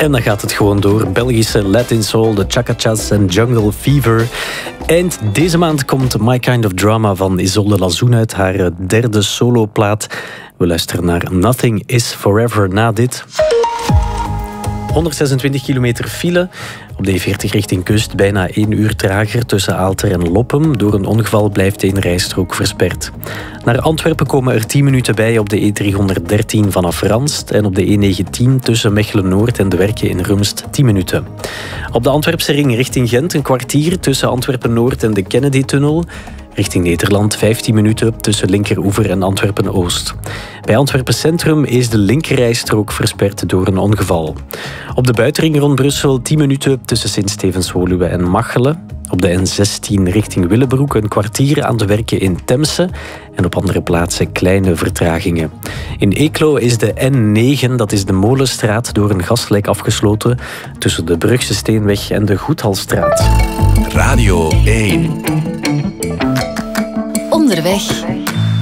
En dan gaat het gewoon door. Belgische Latin Soul, de Chacachas en Jungle Fever. Eind deze maand komt My Kind of Drama van Isolde Lazoen uit, haar derde soloplaat. We luisteren naar Nothing is Forever na dit. 126 kilometer file. Op de E40 richting kust bijna 1 uur trager tussen Aalter en Loppem. Door een ongeval blijft 1 rijstrook versperd. Naar Antwerpen komen er 10 minuten bij op de E313 vanaf Ranst. En op de E19 tussen Mechelen-Noord en de Werken in Rumst 10 minuten. Op de Antwerpse ring richting Gent een kwartier tussen Antwerpen-Noord en de Kennedy-tunnel. Richting Nederland 15 minuten tussen Linkeroever en Antwerpen-Oost. Bij Antwerpen Centrum is de linkerrijstrook versperd door een ongeval. Op de buitenring rond Brussel 10 minuten tussen Sint-Stevens-Woluwe en Machelen. Op de N16 richting Willebroek een kwartier aan de Werken in Temse. En op andere plaatsen kleine vertragingen. In Eeklo is de N9, dat is de Molenstraat, door een gaslek afgesloten tussen de Brugse Steenweg en de Goedhalstraat. Radio 1. Onderweg.